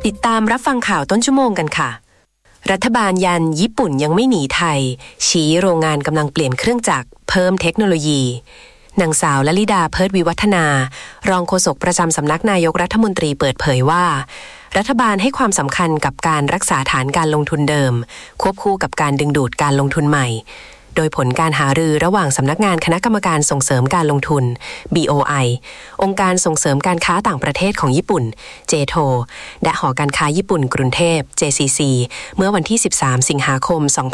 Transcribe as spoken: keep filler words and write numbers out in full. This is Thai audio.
ติดตามรับฟังข่าวต้นชั่วโมงกันค่ะรัฐบาลยันญี่ปุ่นยังไม่หนีไทยชี้โรงงานกำลังเปลี่ยนเครื่องจักรเพิ่มเทคโนโลยีนางสาวลลิดาเพิดวิวัฒนารองโฆษกประจำสำนักนายกรัฐมนตรีเปิดเผยว่ารัฐบาลให้ความสำคัญกับการรักษาฐานการลงทุนเดิมควบคู่กับการดึงดูดการลงทุนใหม่โดยผลการหารือระหว่างสำนักงานคณะกรรมการส่งเสริมการลงทุน บี โอ ไอ องค์การส่งเสริมการค้าต่างประเทศของญี่ปุ่น เจ ที โอ และหอการค้าญี่ปุ่นกรุงเทพ เจ ซี ซี เมื่อวันที่สิบสามสิงหาคม